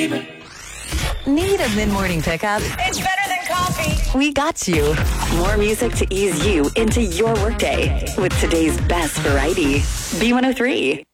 Need a mid-morning pickup? It's better than coffee. We got you. More music to ease you into your workday with today's best variety. B103.